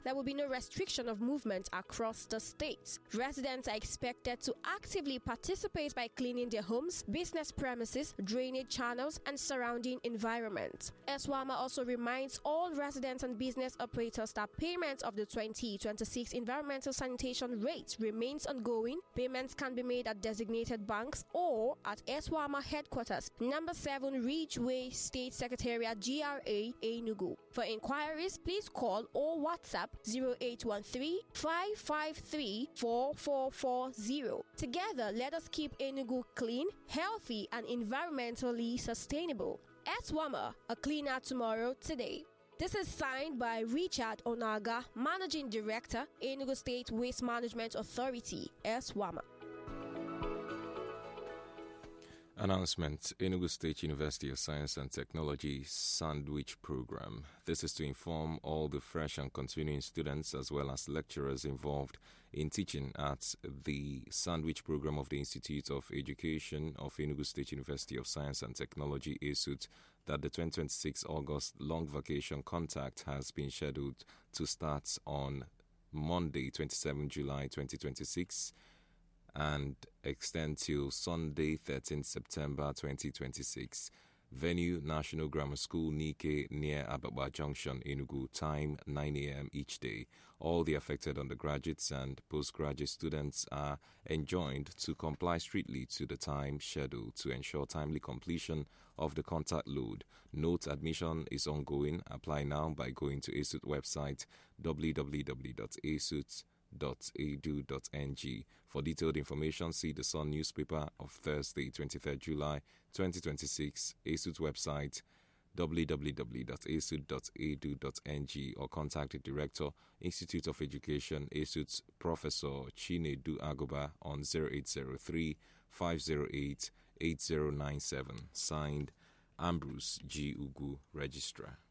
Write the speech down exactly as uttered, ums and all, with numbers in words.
there will be no restriction of movement across the state. Residents are expected to actively participate by cleaning their homes, business premises, drainage channels, and surrounding environment. ESWAMA also reminds all residents and business operators that payment of the twenty twenty-six environmental sanitation rate remains ongoing. Payments can be made at designated banks or at ESWAMA headquarters, number seven Ridgeway State Secretariat, G R A, Enugu. For inquiries, please call or WhatsApp zero eight one three, five five three, four four four zero. Together, let us keep Enugu clean, healthy, and environmentally sustainable. ESWAMA, a cleaner tomorrow today. This is signed by Richard Onaga, Managing Director, Enugu State Waste Management Authority, ESWAMA. Announcement: Enugu State University of Science and Technology Sandwich Program. This is to inform all the fresh and continuing students as well as lecturers involved in teaching at the Sandwich Program of the Institute of Education of Enugu State University of Science and Technology, E S U T, that the twenty twenty-six August long vacation contact has been scheduled to start on Monday, twenty-seventh July twenty twenty-six, and extend till Sunday, thirteenth September twenty twenty-six. Venue: National Grammar School, Nike, near Ababa Junction, Enugu. Time: nine a.m. each day. All the affected undergraduates and postgraduate students are enjoined to comply strictly to the time schedule to ensure timely completion of the contact load. Note: admission is ongoing. Apply now by going to E S U T website w w w dot e s u t dot e d u dot n g. For detailed information, see the Sun newspaper of Thursday, twenty-third July twenty twenty-six, E S U T website w w w dot e s u t dot e d u dot n g, or contact the Director, Institute of Education, E S U T, Professor Chinedu Agoba on zero eight zero three, five zero eight, eight zero nine seven. Signed, Ambrose G. Ugu, Registrar.